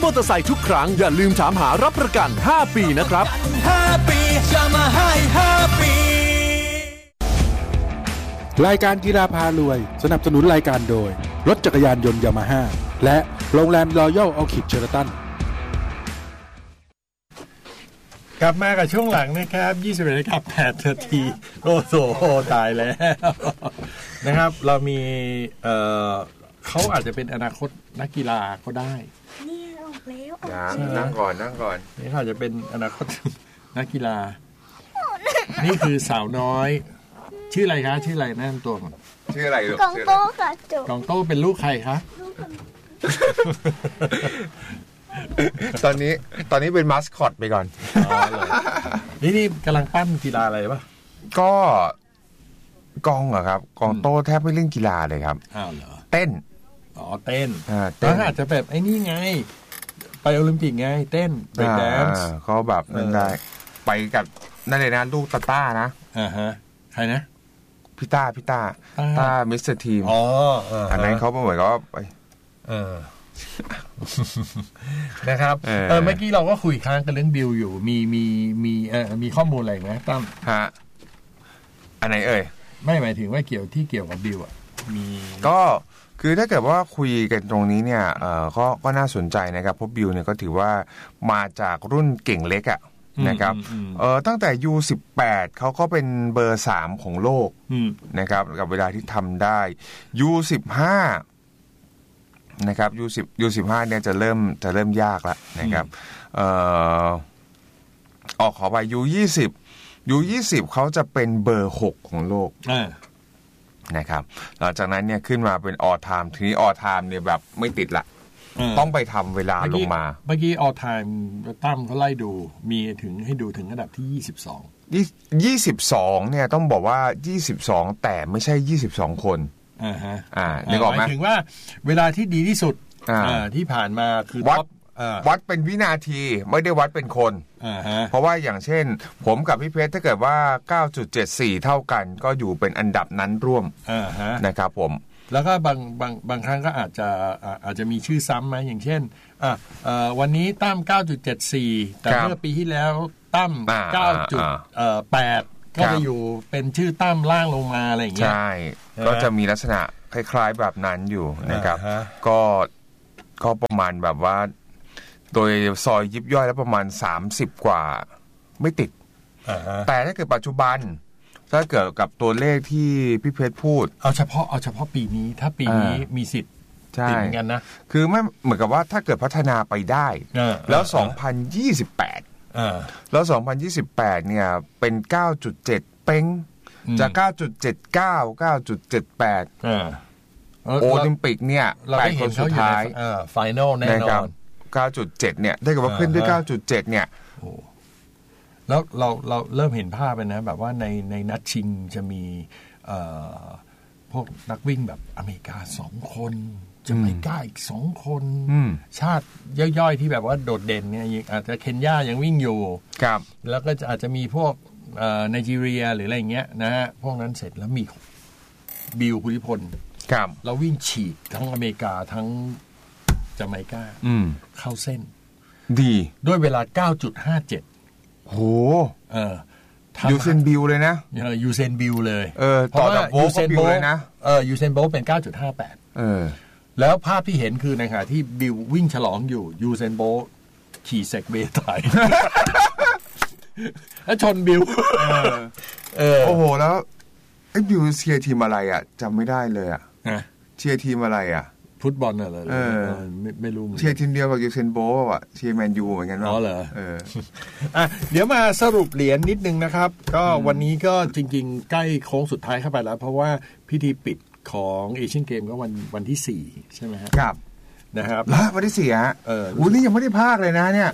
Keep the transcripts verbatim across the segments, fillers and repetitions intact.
มอเตอร์ไซค์ทุกครั้งอย่าลืมถามหารับประกันห้าปีนะครับห้าปีจะมาให้ห้าปีรายการกีฬาพารวยสนับสนุนรายการโดยรถจักรยานยนต์ยามาฮ่าและโรงแรมรอยัลออคิดเชอราตันกลับมากับช่วงหลังนะครับยี่สิบนาฬิกาแปดนาทีโอ้โหตายแล้วนะครับเรามีเอ่อเขาอาจจะเป็นอนาคตนักกีฬาก็ได้นี่ออกแล้วนั่งก่อนนั่งก่อนนี่เขาจะเป็นอนาคตนักกีฬานี่คือสาวน้อยชื่ออะไรคะชื่ออะไรแนะนำตัวก่อนชื่ออะไรลูกกองโต้ค่ะจบกองโต้เป็นลูกใครคะตอนนี้ตอนนี้เป็นมาสคอตไปก่อนนี่นี่กำลังปั้นกีฬาอะไรป่ะก็กองเหรอครับกองโต้แทบไม่เล่นกีฬาเลยครับอ้าวเหรอเต้นอ๋อเต้นอ่าเต้นอาจจะแบบไอ้นี่ไงไปโอลิมปิกไงเต้นเบรกแดนซ์เขาแบบนั่นได้ไปกับนั่นเลยนะลูกตาต้านะอ่าฮะใครนะพี่ต้าพี่ต้าต้ามิสเตอร์ทีมอ๋ออันนั้นเขาเหมือนกับไปเออนะครับเออเมื่อกี้เราก็คุยค้างกันเรื่องบิลอยู่มีมีมีเออมีข้อมูลอะไรไหมตั้มฮะอันไหนเอ่ยไม่หมายถึงว่าเกี่ยวที่เกี่ยวกับบิลอ่ะมีก็คือถ้าเกิดว่าคุยกันตรงนี้เนี่ยเออก็ก็น่าสนใจนะครับเพราะบิลเนี่ยก็ถือว่ามาจากรุ่นเก่งเล็กอ่ะนะครับเออตั้งแต่ ยู สิบแปด เขาก็เป็นเบอร์สามของโลกนะครับกับเวลาที่ทำได้ ยู สิบห้านะครับ ยู สิบ ยู สิบห้า เนี่ยจะเริ่มจะเริ่มยากแล้วนะครับเอ่อออกขอไป ยู ยี่สิบ ยู ยี่สิบ เขาจะเป็นเบอร์หกของโลกนะครับหลังจากนั้นเนี่ยขึ้นมาเป็นออไทม์ทีนี้ออไทม์เนี่ยแบบไม่ติดละต้องไปทำเวลาลงมาเมื่อกี้ออไทม์ตั้มเขาไล่ดูมีถึงให้ดูถึงระดับที่ยี่สิบสองยี่สิบสองเนี่ยต้องบอกว่ายี่สิบสองแต่ไม่ใช่ยี่สิบสองคนอ่าฮะอ่านึกออกไหมหมายถึงว่าเวลาที่ดีที่สุดอ่าที่ผ่านมาคือวัดวัดเป็นวินาทีไม่ได้วัดเป็นคนอ่าฮะเพราะว่าอย่างเช่นผมกับพี่เพชรถ้าเกิดว่า เก้าจุดเจ็ดสี่ เท่ากันก็อยู่เป็นอันดับนั้นร่วมอ่าฮะนะครับผมแล้วก็บางบางบางครั้งก็อาจจะอาจจะมีชื่อซ้ำไหมอย่างเช่นอ่าวันนี้ตั้ม เก้าจุดเจ็ดสี่ แต่เมื่อปีที่แล้วตั้ม เก้าจุดแปด ก็จะอยู่เป็นชื่อตั้มล่างลงมาอะไรอย่างเงี้ยใช่ก็จะมีลักษณะคล้ายๆแบบนั้นอยู่นะครับก็ก็ประมาณแบบว่าโดยซอยยิบย่อยแล้วประมาณสามสิบกว่าไม่ติดแต่ถ้าเกิดปัจจุบันถ้าเกิดกับตัวเลขที่พี่เพชรพูดเอาเฉพาะเอาเฉพาะปีนี้ถ้าปีนี้มีสิทธิ์ติดเหมือนกันนะคือไม่เหมือนกับว่าถ้าเกิดพัฒนาไปได้แล้วสองพันยี่สิบแปดแล้วสองพันยี่สิบแปดเนี่ยเป็น เก้าจุดเจ็ด เป้งจาก เก้าจุดเจ็ดเก้า เก้าจุดเจ็ดแปด โอลิมปิกเนี่ยแปดคนสุดท้ายเออไฟนอลแน่นอนเก้าจุดเจ็ด เนี่ยถ้าเกิดว่าขึ้นด้วย เก้าจุดเจ็ด เนี่ยแล้วเราเราเริ่มเห็นภาพไปนะแบบว่าในในนัดชิงจะมีเอ่อพวกนักวิ่งแบบอเมริกาสองคนจะไม่กล้าอีกสองคนชาติย่อยๆที่แบบว่าโดดเด่นเนี่ยอาจจะเคนยายังวิ่งอยู่ครับแล้วก็อาจจะมีพวกเอ่อไนจีเรียหรืออะไรเงี้ยนะฮะพวกนั้นเสร็จแล้วมีบิล ภูริพลครับเราวิ่งฉีกทั้งอเมริกาทั้งจาเมกาเข้าเส้นดีด้วยเวลา เก้าจุดห้าเจ็ดโหเออยูเซนบิลเลยนะเออยูเซนบิลเลยเออต่อจากโบก็บิลเลยนะเออยูเซนโบเป็น เก้าจุดห้าแปดเออแล้วภาพที่เห็นคือในขณะที่บิลวิ่งฉลองอยู่ยูเซนโบขี่เซกเบย์ตายแล้วชนบิลเออเออโอ้โหแล้วไอ้บิลเชียร์ทีมอะไรอ่ะจำไม่ได้เลยอ่ะเชียร์ทีมอะไรอ่ะฟุตบอลอะไรเออไม่ไม่รู้เชียร์ทีมเดียวกับยูเซนโบว์อ่ะเชียร์แมนยูเหมือนกันอ๋อเหรอเอออ่ะเดี๋ยวมาสรุปเหรียญนิดนึงนะครับก็วันนี้ก็จริงๆใกล้โค้งสุดท้ายเข้าไปแล้วเพราะว่าพิธีปิดของเอเชียนเกมก็วันวันที่สี่ใช่ไหมฮะครับนะครับแล้ววันที่สี่ฮะเอออุ้ยนี่ยังไม่ได้พากเลยนะเนี่ย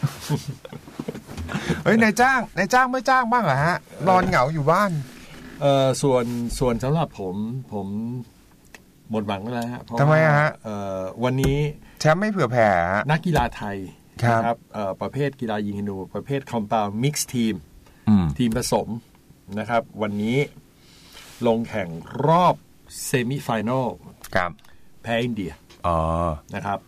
เฮ้ยนายจ้างนายจ้างไม่จ้างบ้างเหรอฮะนอนเหงาอยู่บ้านเออส่วนส่วนสำหรับผมผมหมดหวังแล้วฮะทำไมฮะวันนี้แชมป์ไม่เผื่อแผ่นักกีฬาไทยนะครับประเภทกีฬายิงธนูประเภทคอมพาวด์มิกซ์ทีมทีมผสมนะครับวันนี้ลงแข่งรอบเซมิไฟแนลครับแพ้อินเดียอ๋อนะครับ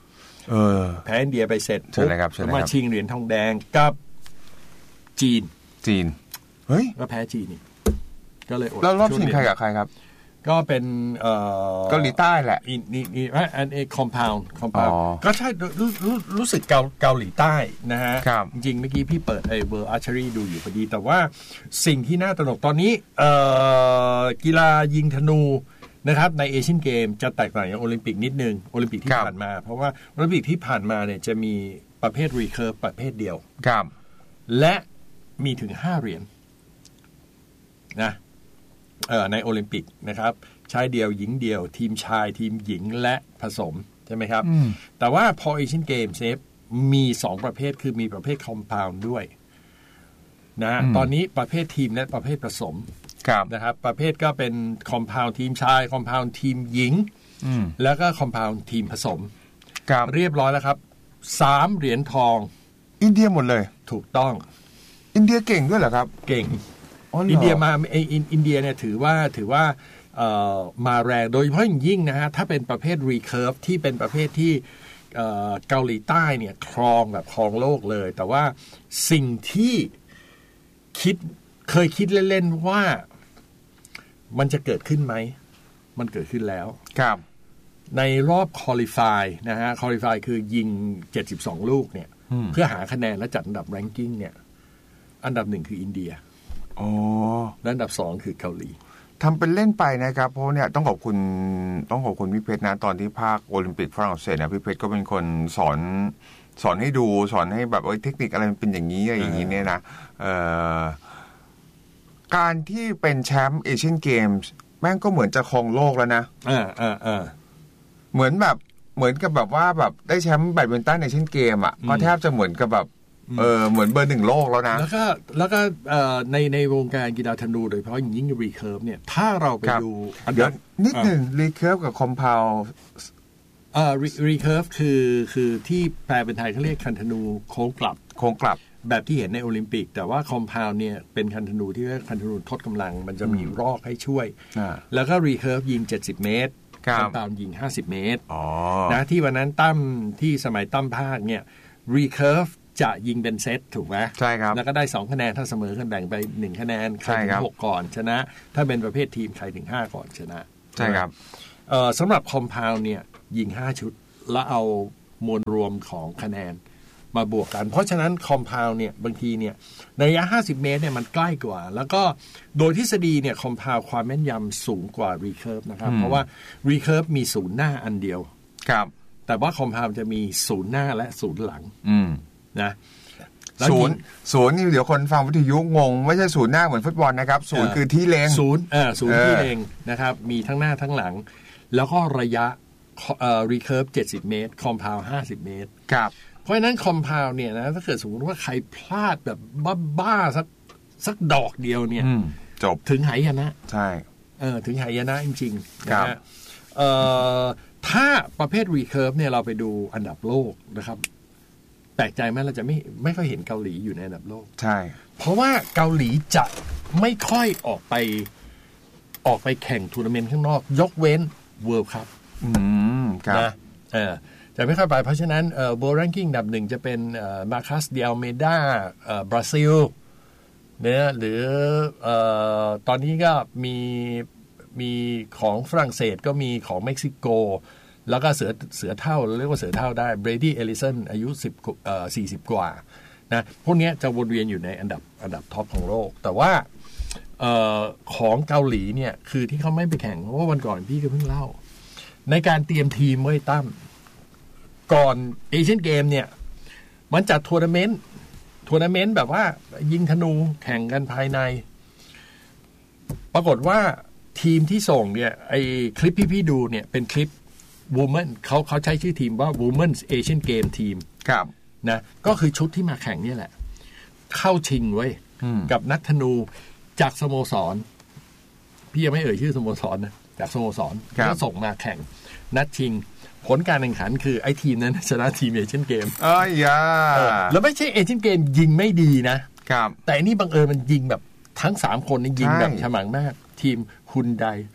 เออแพ้อินเดียไปเสร็จใช่เลยครับใช่เลยครับมาชิงเหรียญทองแดงกับจีนจีนเฮ้ยก็แพ้จีนนี่ก็เลยอดแล้วรอบชิงใครกับใครครับก็เป็นเกาหลีใต้แหละอีนี่นี่อันเอคอมพาวน์คอมพาวน์ก็ใช่รู้รู้รู้สึกเกาเกาหลีใต้นะฮะจริงๆเมื่อกี้พี่เปิดไอ้เบอร์อาร์เชอรี่ดูอยู่พอดีแต่ว่าสิ่งที่น่าตระหนกตอนนี้กีฬายิงธนูนะครับในเอเชียนเกมจะแตกต่างจากโอลิมปิกนิดนึงโอลิมปิกที่ผ่านมาเพราะว่าโอลิมปิกที่ผ่านมาเนี่ยจะมีประเภทรีเคิร์ฟประเภทเดียวและมีถึงห้าเหรียญนะในโอลิมปิกนะครับชายเดียวหญิงเดียวทีมชายทีมหญิงและผสมใช่ไหมครับแต่ว่าพอเอเชียนเกมเซฟมีสองประเภทคือมีประเภทคอมพาวน์ด้วยนะตอนนี้ประเภททีมและประเภทผสมนะครับประเภทก็เป็นคอมพาวน์ทีมชายคอมพาวน์ทีมหญิงแล้วก็คอมพาวน์ทีมผสมเรียบร้อยแล้วครับสามเหรียญทองอินเดียหมดเลยถูกต้องอินเดียเก่งด้วยเหรอครับเก่งอินเดียมาอินเดียเนี่ยถือว่าถือว่ามาแรงโดยเฉพาะอย่างยิ่งนะฮะถ้าเป็นประเภท recurve ที่เป็นประเภทที่เกาหลีใต้เนี่ยครองแบบครองโลกเลยแต่ว่าสิ่งที่คิดเคยคิดเล่นๆว่ามันจะเกิดขึ้นไหมมันเกิดขึ้นแล้วครับในรอบ qualify นะฮะ qualify คือยิงเจ็ดสิบสองลูกเนี่ยเพื่อหาคะแนนและจัดอันดับ ranking เนี่ยอันดับหนึ่งคืออินเดียอ๋อและอันดับสองคือเกาหลีทำเป็นเล่นไปนะครับเพราะเนี่ยต้องขอบคุณต้องขอบคุณพี่เพชรนะตอนที่ภาคโอลิมปิกฝรั่งเศสนะพี่เพชรก็เป็นคนสอนสอนให้ดูสอนให้แบบเทคนิคอะไรมันเป็นอย่างนี้อะไรอย่างนี้เนี่ยนะเอ่อการที่เป็นแชมป์เอเชียนเกมส์แม่งก็เหมือนจะครองโลกแล้วนะเออเออเออเหมือนแบบเหมือนกับแบบว่าแบบได้แชมป์แบดมินตันเอเชียนเกมอ่ะก็แทบจะเหมือนกับแบบเออเหมือนเบอร์หนึ่งโลกแล้วนะแล้วก็แล้วก็ในในวงการกีฬาธนูโดยเฉพาะอย่างยิ่งรีเคิร์ฟเนี่ยถ้าเราไปดูเดี๋ยวนิดหนึ่งรีเคิร์ฟกับคอมพาวเอ่อรีเคิร์ฟคือคือที่แปลเป็นไทยเขาเรียกคันธนูโค้งกลับโค้งกลับแบบที่เห็นในโอลิมปิกแต่ว่าคอมพาวเนี่ยเป็นคันธนูที่เรียกคันธนูทดกำลังมันจะมีรอกให้ช่วยแล้วก็รีเคิร์ฟยิงเจ็ดสิบเมตรคอมพาวยิงห้าสิบเมตรนะที่วันนั้นตั้มที่สมัยตั้มภาคเนี่ยรีเคิร์ฟจะยิงเป็นเซตถูกไหมใช่ครับแล้วก็ได้สองคะแนนถ้าเสมอกันแบ่งไปหนึ่งคะแนนใครถึงหกก่อนชนะถ้าเป็นประเภททีมใครถึงห้าก่อนชนะใช่ครับเอ่อสำหรับคอมพาวเนี่ยยิงห้าชุดแล้วเอามวลรวมของคะแนนมาบวกกันเพราะฉะนั้นคอมพาวเนี่ยบางทีเนี่ยในระยะห้าสิบเมตรเนี่ยมันใกล้กว่าแล้วก็โดยทฤษฎีเนี่ยคอมพาวความแม่นยำสูงกว่ารีเคิร์ฟนะครับเพราะว่ารีเคิร์ฟมีศูนย์หน้าอันเดียวครับแต่ว่าคอมพาวจะมีศูนย์หน้าและศูนย์หลังนะศูนย์ศูนย์นี่เดี๋ยวคนฟังวิทยุงงไม่ใช่ศูนย์หน้าเหมือนฟุตบอลนะครับศูนย์คือที่เล็งศูนย์เออศูนย์ที่เล็งนะครับมีทั้งหน้าทั้งหลังแล้วก็ระยะเอ่อรีเคิร์ฟเจ็ดสิบเมตรคอมพาวห้าสิบเมตรครับเพราะฉะนั้นคอมพาวเนี่ยนะถ้าเกิดสมมติว่าใครพลาดแบบบ้าๆสักสักดอกเดียวเนี่ยจบถึงหายนะใช่เออถึงหายนะจริงๆนะฮะเอ่อถ้าประเภทรีเคิร์ฟเนี่ยเราไปดูอันดับโลกนะครับแปลกใจไหมเราจะไม่ไม่ค่อยเห็นเกาหลีอยู่ในอันดับโลกใช่เพราะว่าเกาหลีจะไม่ค่อยออกไปออกไปแข่งทัวร์นาเมนต์ข้างนอกยกเว้นเวิลด์คัพอืมครับนะเออจะไม่ค่อยไปเพราะฉะนั้นเอ่อ World Ranking อันดับหนึ่งจะเป็นเอ่อมาคัสเดลเมดาเอ่อบราซิลเนี่ยหรือเอ่อตอนนี้ก็มีมีของฝรั่งเศสก็มีของเม็กซิโกแล้วก็เสือเสือเท่าเรียกว่าเสือเท่าได้เบรดี้เอลิสันอายุสิบเอ่อสี่สิบกว่านะพวกนี้จะวนเวียนอยู่ในอันดับอันดับท็อปของโลกแต่ว่าเอ่อของเกาหลีเนี่ยคือที่เขาไม่ไปแข่งเพราะว่าวันก่อนพี่ก็เพิ่งเล่าในการเตรียมทีมไว้ตั้มก่อนเอเชียนเกมเนี่ยมันจัดทัวร์นาเมนต์ทัวร์นาเมนต์แบบว่ายิงธนูแข่งกันภายในปรากฏว่าทีมที่ส่งเนี่ยไอคลิปที่พี่ดูเนี่ยเป็นคลิป Women เขาเขาใช้ชื่อทีมว่า Women's Asian Game Team ครับนะก็คือชุดที่มาแข่งนี่แหละเข้าชิงไว้กับนักธนูจากสโมสรพี่ยังไม่เอ่ยชื่อสโมสรนะจากสโมสรก็ส่งมาแข่งนัดชิงผลการแข่งขันคือไอ้ทีมนั้นชนะทีมเอเชียนเกมอ๋อยาแล้วไม่ใช่เอเชียนเกมยิงไม่ดีนะครับแต่อันนี้บังเอิญมันยิงแบบทั้งสามคนนี่ยิงแบบฉมังมากทีมฮุนไดเ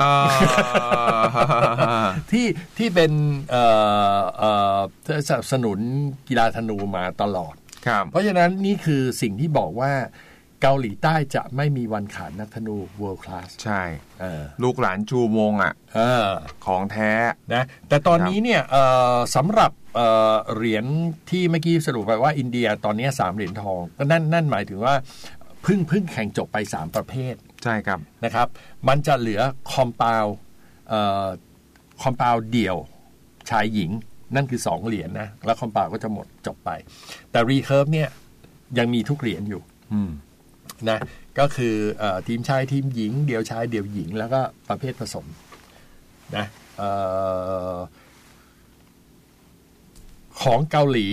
ที่ที่เป็นเอ่อเอ่อสนับสนุนกีฬาธนูมาตลอดเพราะฉะนั้นนี่คือสิ่งที่บอกว่าเกาหลีใต้จะไม่มีวันขาดนักธนู world class ใช่ลูกหลานจูมงอ่ะของแท้นะแต่ตอนนี้เนี่ยสำหรับเหรียญที่เมื่อกี้สรุปไปว่าอินเดียตอนนี้สามเหรียญทองก็นั่นนั่นหมายถึงว่าเพิ่งเพิ่งแข่งจบไปสามประเภทใช่ครับนะครับมันจะเหลือคอมพาวคอมพาวเดี่ยวชายหญิงนั่นคือสองเหรียญนะแล้วคอมพาวก็จะหมดจบไปแต่รีเคิร์ฟเนี่ยยังมีทุกเหรียญอยู่นะก็คือทีมชายทีมหญิงเดี่ยวชายเดี่ยวหญิงแล้วก็ประเภทผสมนะของเกาหลี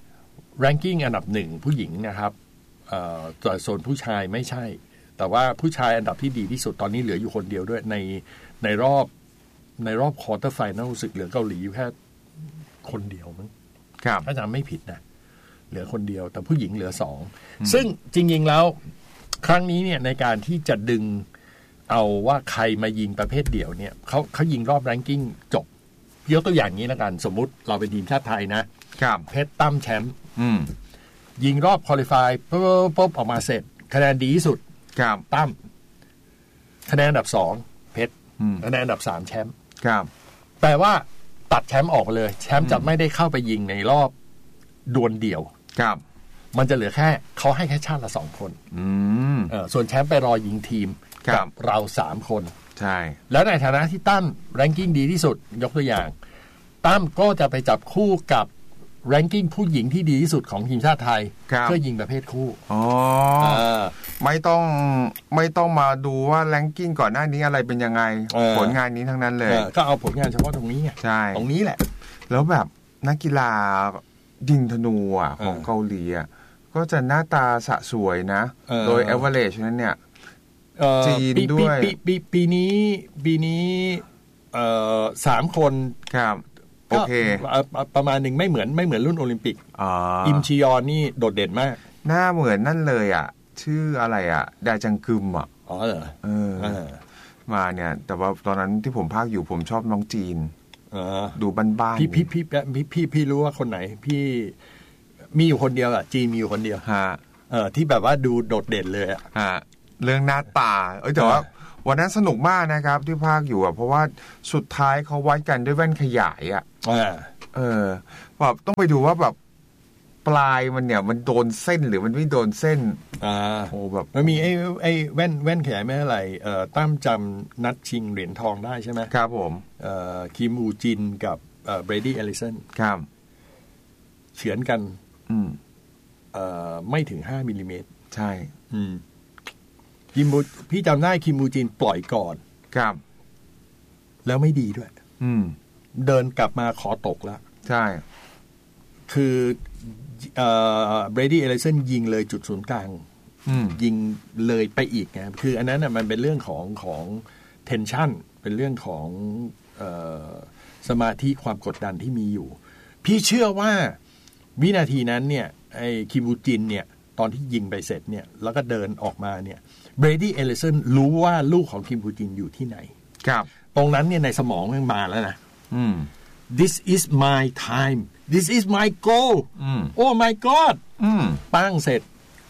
ranking อันดับหนึ่งผู้หญิงนะครับแต่ส่วนผู้ชายไม่ใช่แต่ว่าผู้ชายอันดับที่ดีที่สุดตอนนี้เหลืออยู่คนเดียวด้วยในในรอบในรอบควอเตอร์ไฟนอลรู้สึกเหลือเกาหลีอยู่แค่คนเดียวมั้งถ้าจำไม่ผิดนะเหลือคนเดียวแต่ผู้หญิงเหลือสองซึ่งจริงๆแล้วครั้งนี้เนี่ยในการที่จะดึงเอาว่าใครมายิงประเภทเดี่ยวเนี่ยเขาเขายิงรอบแรงกิ้งจบยกตัวอย่างนี้แล้วกันสมมุติเราเป็นทีมชาติไทยนะเพชรตั้มแชมป์ยิงรอบควอลิฟายปุ๊บปุ๊บออกมาเสร็จคะแนนดีที่สุดตั้มคะแนนอันดับสองเพชรคะแนนอันดับสามแชมป์แปลว่าตัดแชมป์ออกไปเลยแชมป์จะไม่ได้เข้าไปยิงในรอบดวลเดี่ยวมันจะเหลือแค่เขาให้แค่ชาติละสองคนเออส่วนแชมป์ไปรอยิงทีมกับเราสามคนใช่แล้วในฐานะที่ตั้มแรงกิ้งดีที่สุดยกตัวอย่างตั้มก็จะไปจับคู่กับแรงกิ้งผู้หญิงที่ดีที่สุดของทีมชาติไทยเพื่อยิงประเภทคู่อ๋อไม่ต้องไม่ต้องมาดูว่าแรงกิ้งก่อนหน้านี้อะไรเป็นยังไงผลงานนี้ทั้งนั้นเลยก็เอาผลงานเฉพาะตรงนี้ไงใช่ตรงนี้แหละแล้วแบบนักกีฬายิงธนูอ่ะของเกาหลีอ่ะก็จะหน้าตาสะสวยนะโดย average นั้นเนี่ยจีนด้วยปีปีนี้ปีนี้สามคนครับโอเคประมาณหนึ่งไม่เหมือนไม่เหมือนรุ่นโอลิมปิกอิมชียอนนี่โดดเด่นมากหน้าเหมือนนั่นเลยอ่ะชื่ออะไรอ่ะดาจังกึมอ่ะอ๋อเหรอเออมาเนี่ยแต่ว่าตอนนั้นที่ผมพากอยู่ผมชอบน้องจีนดูบ้านๆพี่พี่พี่พี่พี่พี่รู้ว่าคนไหนพี่มีอยู่คนเดียวอ่ะจีนมีอยู่คนเดียวฮะเออที่แบบว่าดูโดดเด่นเลยอ่ะฮะเรื่องหน้าตาเอ้ยแต่ว่าวันนั้นสนุกมากนะครับที่ภาคอยู่อ่ะเพราะว่าสุดท้ายเขาวัดกันด้วยแว่นขยายอ่ะเออแบบต้องไปดูว่าแบบปลายมันเนี่ยมันโดนเส้นหรือมันไม่โดนเส้นอ่าโอ้แบบมันมีไอ้ไอ้แว่นแว่นขยายไม่อะไรเอ่อตั้มจำนัดชิงเหรียญทองได้ใช่ไหมครับผมเอ่อคิมอูจินกับเอ่อเบรดี้เอลิสันครับเฉือนกันอืมเอ่อไม่ถึงห้ามิลลิเมตรใช่อืมคิมบูพี่จำได้คิมบูจินปล่อยก่อนครับแล้วไม่ดีด้วยอืมเดินกลับมาขอตกแล้วใช่คือเอ่อเบรดี้เอลิสันยิงเลยจุดศูนย์กลางยิงเลยไปอีกไงคืออันนั้นน่ะมันเป็นเรื่องของของเทนชั่นเป็นเรื่องของเอ่อสมาธิความกดดันที่มีอยู่พี่เชื่อว่าวินาทีนั้นเนี่ยไอ้คิมบูจินเนี่ยตอนที่ยิงไปเสร็จเนี่ยแล้วก็เดินออกมาเนี่ยเบรดี้เอลิสันรู้ว่าลูกของคิมบูจินอยู่ที่ไหนครับตรงนั้นเนี่ยในสมองมันมาแล้วนะอืม this is my time this is my goal อืม oh my god อืมปั้งเสร็จ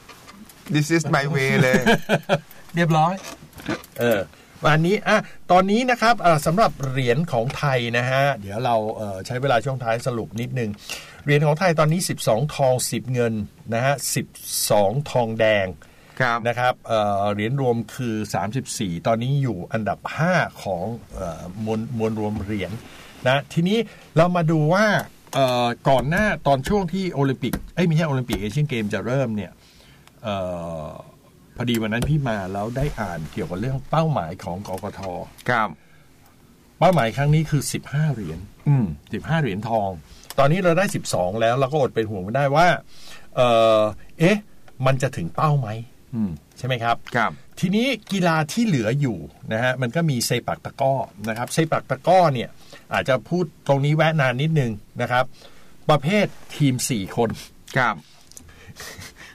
this is my way เลยเรียบร้อยเออวันนี้อ่ะตอนนี้นะครับสำหรับเหรียญของไทยนะฮะเดี๋ยวเราเอ่อใช้เวลาช่วงท้ายสรุปนิดนึงเหรียญของไทยตอนนี้สิบสองทองสิบเงินนะฮะสิบสองทองแดงนะครับเอ่อเหรียญรวมคือสามสิบสี่ตอนนี้อยู่อันดับห้าของเอ่อมวลมวลรวมเหรียญนะทีนี้เรามาดูว่าเอ่อก่อนหน้าตอนช่วงที่โอลิมปิกเอ้ยไม่ใช่โอลิมปิกเอเชียนเกมจะเริ่มเนี่ยเอ่อพอดีวันนั้นพี่มาแล้วได้อ่านเกี่ยวกับเรื่องเป้าหมายของกกท. ครับเป้าหมายครั้งนี้คือสิบห้าเหรียญอืมสิบห้าเหรียญทองตอนนี้เราได้สิบสองแล้วเราก็อดเป็นห่วงไม่ได้ว่าเออเอ๊ะมันจะถึงเป้าไหมใช่ไหมครับครับทีนี้กีฬาที่เหลืออยู่นะฮะมันก็มีเซปักตะกร้อนะครับเซปักตะกร้อเนี่ยอาจจะพูดตรงนี้แวะนานนิดนึงนะครับประเภททีมสี่คนครับ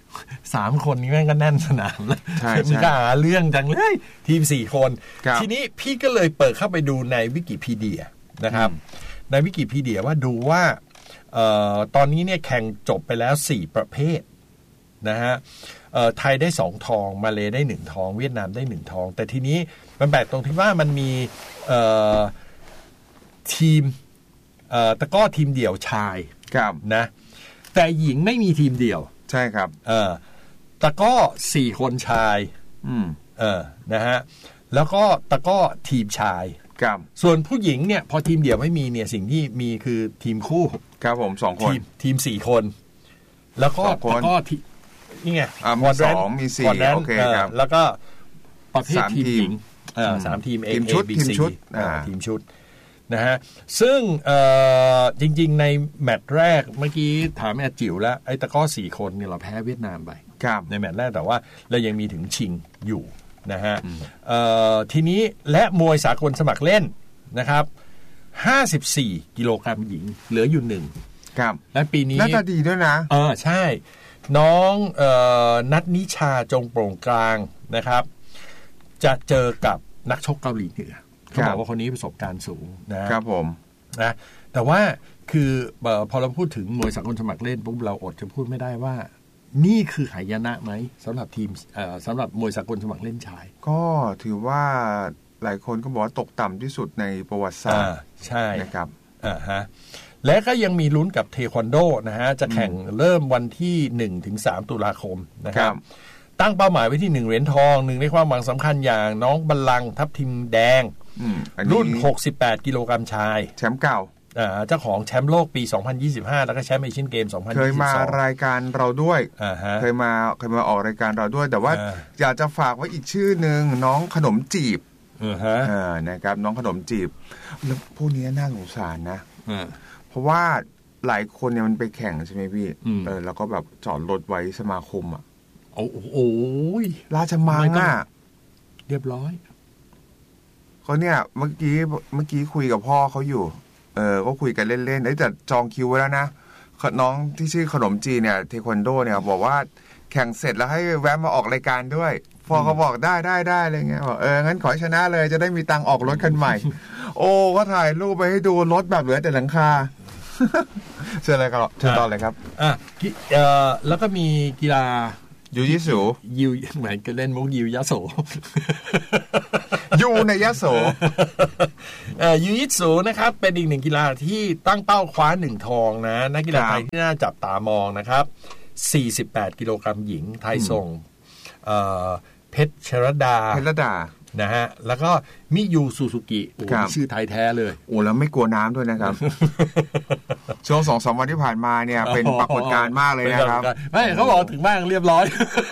สามคนนี้แม่งก็แน่นสนามแล้วใช่มันก็หาเรื่องจังเลยทีมสี่คนทีนี้พี่ก็เลยเปิดเข้าไปดูในวิกิพีเดียนะครับในวิกิพีเดียว่าดูว่าเอ่อตอนนี้เนี่ยแข่งจบไปแล้วสี่ประเภทนะฮะเอ่อไทยได้สองทองมาเลได้หนึ่งทองเวียดนามได้หนึ่งทองแต่ทีนี้มันแปลกตรงที่ว่ามันมีเอ่อทีมเอ่อตะกร้อทีมเดี่ยวชายนะแต่หญิงไม่มีทีมเดี่ยวใช่ครับเออตะกร้อสี่คนชายอืมเออนะฮะแล้วก็ตะกร้อทีมชายครับส่วนผู้หญิงเนี่ยพอทีมเดี่ยวไม่มีเนี่ยสิ่งที่มีคือทีมคู่ครับผมสองคนทีมทีมสี่คนแล้วก็ตะกร้อทีนี่ไงมีสองมีสี่โอเคครับแล้วก็ประเภททีมหญิงเออสามทีม A ทีมชุด B ทีม C ชุดทีมชุดนะฮะซึ่งจริงๆในแมตช์แรกเมื่อกี้ถามแม่จิ๋วแล้วไอ้ตะก้อสี่คนเนี่ยเราแพ้เวียดนามไปในแมตช์แรกแต่ว่าเรายังมีถึงชิงอยู่นะฮะทีนี้และมวยสากลสมัครเล่นนะครับห้าสิบสี่กิโลกรัมหญิงเหลืออยู่หนึ่งและปีนี้น่าจะดีด้วยนะเออใช่น้องเอ่อนัทนิชาจงโปร่งกลางนะครับจะเจอกับนักชกเกาหลีเหนือเขาบอกว่าคนนี้ประสบการณ์สูงนะครับผมนะแต่ว่าคือพอเราพูดถึงมวยสากลสมัครเล่นปุ๊บเราอดจะพูดไม่ได้ว่านี่คือหายนะไหมสำหรับทีมสำหรับมวยสากลสมัครเล่นชายก็ถือว่าหลายคนก็บอกว่าตกต่ำที่สุดในประวัติศาสตร์ใช่นะครับอ่าฮะและก็ยังมีลุ้นกับเทควันโดนะฮะจะแข่งเริ่มวันที่หนึ่งถึงสามตุลาคมนะครับตั้งเป้าหมายไว้ที่หนึ่งเหรียญทองหนึ่งในความหวังสำคัญอย่างน้องบัลลังก์ทัพทิมแดงรุ่นหกสิบแปดกิโลกรัมชายแชมป์เก่าเจ้าของแชมป์โลกปีสองพันยี่สิบห้าแล้วก็แชมป์เอเชียนเกมสองพันยี่สิบสองเคยมารายการเราด้วยเคยมาเคยมาออกรายการเราด้วยแต่ว่าอยากจะฝากไว้อีกชื่อหนึ่งน้องขนมจีบนะครับน้องขนมจีบแล้วพวกนี้น่าสงสารนะเพราะว่าหลายคนเนี่ยมันไปแข่งใช่ไหมพี่เออแล้วก็แบบจอดรถไว้สมาคมอ่ะโอ้โหราชมังอ่ะเรียบร้อยเขาเนี่ยเมื่อกี้เมื่อกี้คุยกับพ่อเขาอยู่เออก็คุยกันเล่นๆแต่จองคิวไว้แล้วนะน้องที่ชื่อขนมจีเนี่ยเทควันโดเนี่ยบอกว่าแข่งเสร็จแล้วให้แวะมาออกรายการด้วยพ่อเขาบอกได้ได้ได้อะไรเงี้ยบอกเอองั้นขอชนะเลยจะได้มีตังค์ออกรถคันใหม่โอ้ก็ถ่ายรูปไปให้ดูรถแบบเหลือแต่หลังคาเชิญเลยครับเชิญต่อเลยครับอ่ะเอ่อแล้วก็มีกีฬายูยิสูยูเหมือนกันเล่นมุกยูยะโสยูในยะโสเอ่อยูยิสูนะครับเป็นอีกหนึ่งกีฬาที่ตั้งเป้าคว้าหนึ่งทองนะนักกีฬาไทยที่น่าจับตามองนะครับสี่สิบแปดกิโลกรัมหญิงไทยส่งเอ่อเพชรชรดาเพชรดานะฮะแล้วก็มิยูซูซูกิโอ้ชื่อไทยแท้เลยโอ้แล้วไม่กลัวน้ำด้วยนะครับช่วงสองสามวันที่ผ่านมาเนี่ยเป็นปรากฏการณ์มากเลยนะครับไม่เขาบอกถึงบ้างเรียบร้อย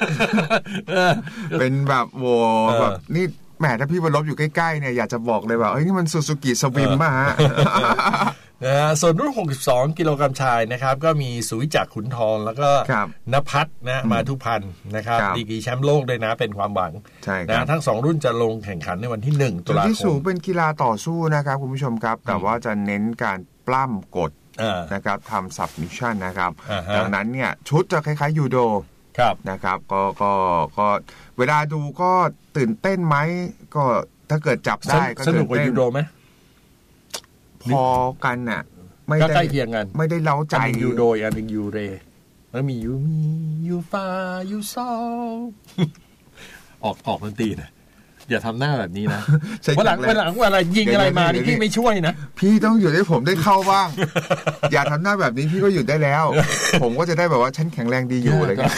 เป็นแบบโว้แบบนี่แหมถ้าพี่บรรลบอยู่ใกล้ๆเนี่ยอยากจะบอกเลยว่าเอ้ยนี่มันซูซูกิสวิมมาฮะนะฮะส่วนรุ่นหกสิบสองกิโลกรัมชายนะครับก็มีสุวิจักรขุนทองแล้วก็ณภัทรนะมาทุพันธ์นะครับดีกรีแชมป์โลกด้วยนะเป็นความหวังนะทั้งสองรุ่นจะลงแข่งขันในวันที่หนึ่งตุลาคมที่สูงเป็นกีฬาต่อสู้นะครับคุณผู้ชมครับแต่ว่าจะเน้นการปล้ำกดนะครับทำซับมิชชั่นนะครับดังนั้นเนี่ยชุดจะคล้ายๆยูโดนะครับก็ก็ก็เวลาดูก็ตื่นเต้นไหมก็ถ้าเกิดจับได้ก็สนุกกว่ายูโดไหมพอกันน่ะไม่ได้ใกล้เคียงกันไม่ได้เล้าใจยูโดอันนึงยูเรแล้วมียูมียูฟายูซอออกออกดนตรีนะอย่าทำหน้าแบบนี้นะวันหลังวันหลังอะไรยิงอะไรมานี่พี่ไม่ช่วยนะพี่ต้องหยุดให้ผมได้เข้าบ้างอย่าทำหน้าแบบนี้พี่ก็หยุดได้แล้วผมก็จะได้แบบว่าฉันแข็งแรงดีอยู่อะไรกัน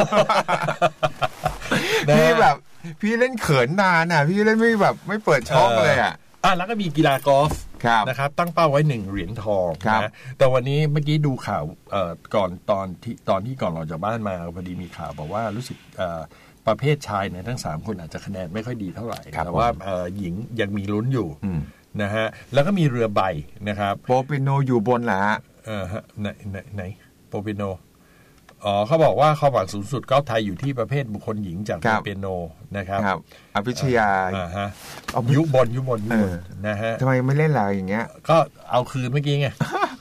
พี่แบบพี่เล่นเขินนานอ่ะพี่เล่นไม่แบบไม่เปิดช่องเลยอ่ะอ่ะแล้วก็มีกีฬากอล์ฟนะครับตั้งเป้าไว้หนึ่งเหรียญทองนะแต่วันนี้เมื่อกี้ดูข่าวเอ่อก่อนตอนที่ตอนที่ก่อนเราจากบ้านมาพอดีมีข่าวบอกว่ารู้สึกเอ่อประเภทชายเนี่ยทั้งสามคนอาจจะคะแนนไม่ค่อยดีเท่าไหร่แต่ว่าเอ่อหญิงยังมีลุ้นอยู่นะฮะแล้วก็มีเรือใบนะครับโปเปโนอยู่บนแหละเออฮะไหนไหนไหนโปเปโนอ๋อเขาบอกว่าความหวังสูงสุดกอล์ฟไทยอยู่ที่ประเภทบุคคลหญิงจากโปเปโนนะครับอภิชยาอ่าฮะยุบนยุบนยุบนนะฮะทำไมไม่เล่นอะไรอย่างเงี้ยก็เอาคืนเมื่อกี้ไง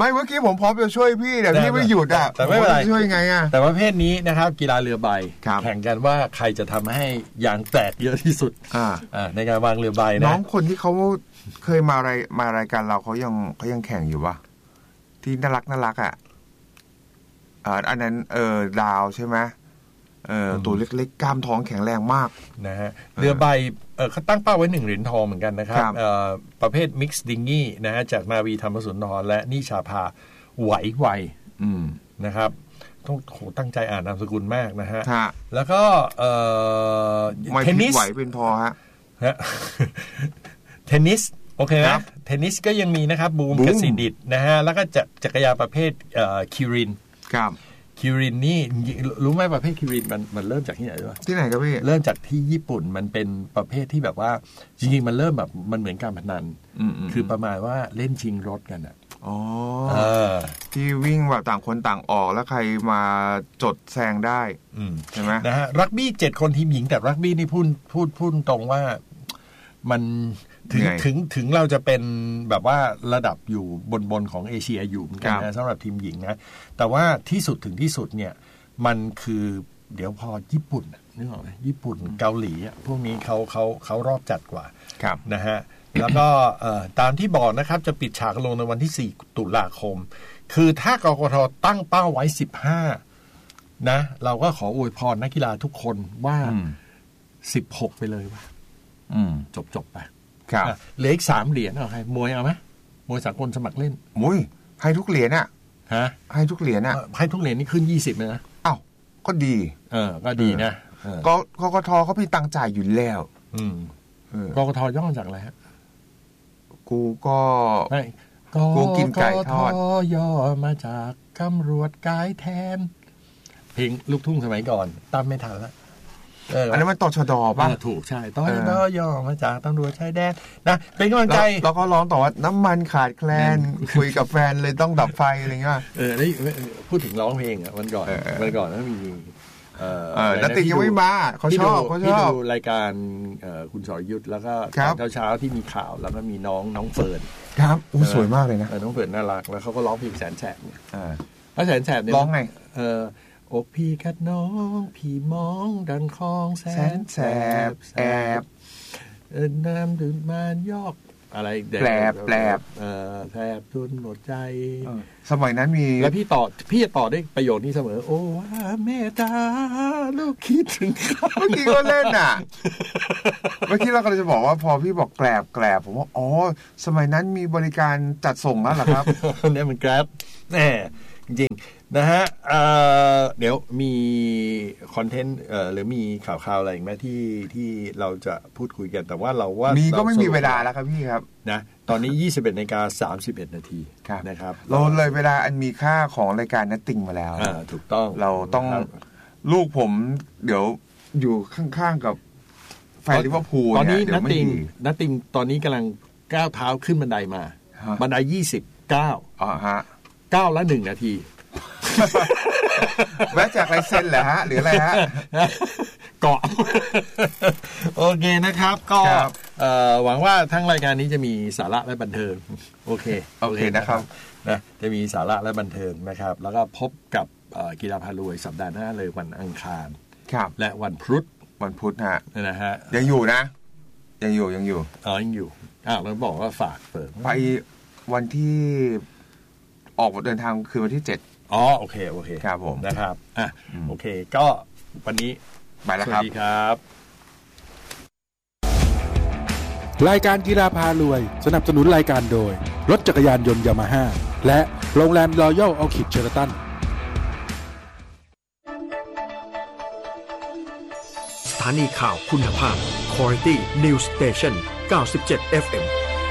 ไม่เมื่อกี้ผมพร้อมจะช่วยพี่แต่พี่ไม่หยุดอ่ะแต่ไม่เป็นไรช่วยไงอ่ะแต่ประเภทนี้นะครับกีฬาเรือใบครับแข่งกันว่าใครจะทำให้ยางแตกเยอะที่สุดอ่าอ่าในการวางเรือใบนะน้องคนที่เขาเคยมารายมารายการเราเขายังเขายังแข่งอยู่ปะที่น่ารักน่ารักอ่ะอ่าอันนั้นเออดาวใช่ไหมเออตัวเล็กๆกล้ามท้องแข็งแรงมากนะฮะเรือใบเออเขาตั้งเป้าไว้หนึ่งเหรียญทองเหมือนกันนะครับครับเอ่อประเภทมิกซ์ดิงกี้นะฮะจากนาวีธรรมสุนทรและนิชาภาไหวไวอืมนะครับต้องโหตั้งใจอ่านนามสกุลมากนะฮะฮะแล้วก็เอ่อไม่เทนผินิดสไหวเป็นพอฮะฮะ เทนนิสโอเคไหมครับเทนนิสก็ยังมีนะครับบูมบูมกสิดิตนะฮะแล้วก็จักจักรยานประเภทเอ่อคิรินครับคิรินนี่รู้ไหมประเภทคิรินมันมันเริ่มจากที่ไหนด้วยที่ไหนครับพี่เริ่มจากที่ญี่ปุ่นมันเป็นประเภทที่แบบว่าจริงๆมันเริ่มแบบมันเหมือนการพนันอืมๆคือประมาณว่าเล่นชิงรถกันอ่ะอ๋อเออที่วิ่งแบบต่างคนต่างออกแล้วใครมาจดแซงได้อืมใช่ไหมนะฮะรักบี้เจ็ดคนทีมหญิงแต่รักบี้นี่พูดพูดพูดตรงว่ามันถึงถึงถึงเราจะเป็นแบบว่าระดับอยู่บนบนของเอเชียอยู่เหมือนกันนะสำหรับทีมหญิงนะแต่ว่าที่สุดถึงที่สุดเนี่ยมันคือเดี๋ยวพอญี่ปุ่นนึกออกไหมญี่ปุ่นเกาหลีพวกนี้เขาเขาเขารอบจัดกว่าครับนะฮะแล้วก็ตามที่บอกนะครับจะปิดฉากลงในวันที่สี่ตุลาคมคือถ้ากกทตั้งเป้าไว้สิบห้านะเราก็ขออวยพรนักกีฬาทุกคนว่าสิบหกไปเลยว่าจบจบไปครับเหลืออีกสามเหรียญเอาใครมวยเอาไหมมวยสากลสมัครเล่นมุ้ยให้ทุกเหรียญอ่ะฮะให้ทุกเหรียญอ่ะให้ทุกเหรียญนี่ขึ้นยี่สิบเลยนะอ้าวก็ดีเออก็ดีนะก็กกทเขามีตังจ่ายอยู่แล้วอืมกกทย่อมาจากอะไรฮะกูก็ไม่กูกินไก่ทอดย่อมาจากตำรวจกายแทนเพลงลูกทุ่งสมัยก่อนตามไม่ทันแล้วอันนั้นมันตชดป่ะถูกใช่ตชดย่อมาจากตำรวจชายแดนนะเป็นกำลังใจแล้วก็ร้องต่อว่าน้ำมันขาดแคลนคุยกับแฟนเลยต้องดับไฟอะไรเงี้ยเออนี่พูดถึงร้องเพลงอ่ะวันก่อนวันก่อนนั้นมีเออนัตติยังไม่มาเขาชอบเขาชอบดูรายการคุณสรยุทธแล้วก็ตอนเช้าๆที่มีข่าวแล้วก็มีน้องน้องเฟิร์นครับอู้สวยมากเลยนะน้องเฟิร์นน่ารักแล้วเขาก็ร้องเพลงแสนแสบเนี่ยแล้วแสนแสบเนี่ยร้องไงเอออกพี่กัดน้องพี่มองดังคลองแสนแสบแอบเออน้ำดื่มมานยอกอะไรแปลบแปลบเออแสบทุนหมดใจสมัยนั้นมีแล้วพี่ต่อพี่จะต่อได้ประโยชน์นี้เสมอโอ้ว่าแม่ตาลูกคิดถึงเขาเมื่อกี้ก็เล่นอ่ะเมื่อกี้เราก็เลยจะบอกว่าพอพี่บอกแกลบแกลบผมว่าอ๋อสมัยนั้นมีบริการจัดส่งแล้วเหรอครับเนี่ยมันแกร็บแน่จริงนะฮะ เ, เดี๋ยวมีคอนเทนต์หรือมีข่าวๆอะไรอีกไหมที่ที่เราจะพูดคุยกันแต่ว่าเราว่ามีก็ไม่มีเวลาแล้วครับพี่ครับนะตอนนี้ ยี่สิบเอ็ดนาฬิกาสามสิบเอ็ดนาทีนะครับเราเลยเวลาอันมีค่าของรายการนัตติงมาแล้วถูกต้องเราต้องลูกผมเดี๋ยวอยู่ข้างๆกับแฟนลิเวอร์พูลตอนนี้นัตติงนัตติงตอนนี้กำลังก้าวเท้าขึ้นบันไดมาบันไดยี่สิบเก้าอ๋อฮะเก้าละหนึ่งนาทีแวะจากไรเส้นเหรอฮะหรืออะไรฮะเกาะโอเคนะครับก็หวังว่าทั้งรายการนี้จะมีสาระและบันเทิงโอเคโอเคนะครับนะจะมีสาระและบันเทิงนะครับแล้วก็พบกับกีฬาพารวยสัปดาห์หน้าเลยวันอังคารและวันพุธวันพุธฮะนะฮะยังอยู่นะยังอยู่ยังอยู่อ๋อยังอยู่อ้าวเราบอกว่าฝากเปิดไปวันที่ออกเดินทางคือวันที่เจ็ดอ๋อโอเคโอเคครับผมนะครับอ่ะโอเคก็วันนี้ไปแล้วครับสวัสดีครับรายการกีฬาพารวยสนับสนุนรายการโดยรถจักรยานยนต์ยามาฮ่าและโรงแรมรอยัลออคิดเชอราตันสถานีข่าวคุณภาพ Quality News Station เก้าสิบเจ็ด เอฟ เอ็ม